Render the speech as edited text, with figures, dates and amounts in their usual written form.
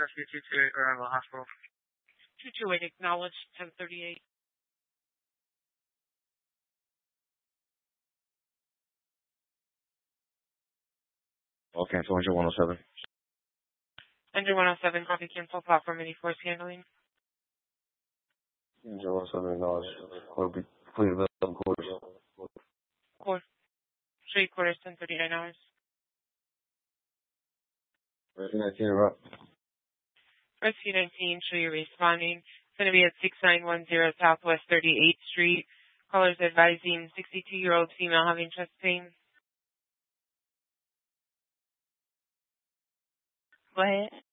Rescue 228 Arrival Hospital. 228, acknowledged, 1038. All cancel, Engine 107. Engine 107, copy, cancel, platform, any force handling. Engine 107, acknowledged. Please available quarters. Show you quarters, 1039 hours. Rescue 19, erupt. Rescue 19, show you responding. It's going to be at 6910 Southwest 38th Street. Callers advising 62-year-old female having chest pain. Go ahead.